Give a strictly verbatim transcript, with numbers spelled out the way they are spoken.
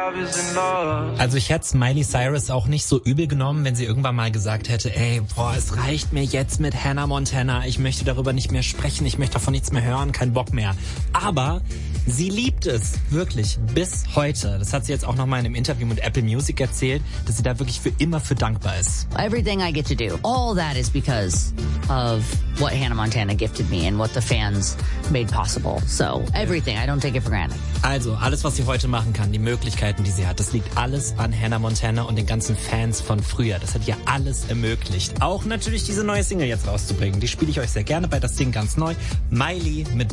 Also ich hätte Miley Cyrus auch nicht so übel genommen, wenn sie irgendwann mal gesagt hätte, ey, boah, es reicht mir jetzt mit Hannah Montana, ich möchte darüber nicht mehr sprechen, ich möchte davon nichts mehr hören, kein Bock mehr. Aber sie liebt es, wirklich, bis heute. Das hat sie jetzt auch nochmal in einem Interview mit Apple Music erzählt, dass sie da wirklich für immer für dankbar ist. Everything I get to do, all that is because of what Hannah Montana gifted me and what the fans made possible. So everything, I don't take it for granted. Also, alles, was sie heute machen kann, die Möglichkeiten, die sie hat, das liegt alles an Hannah Montana und den ganzen Fans von früher. Das hat ja alles ermöglicht. Auch natürlich diese neue Single jetzt rauszubringen. Die spiele ich euch sehr gerne bei, das Ding ganz neu. Miley mit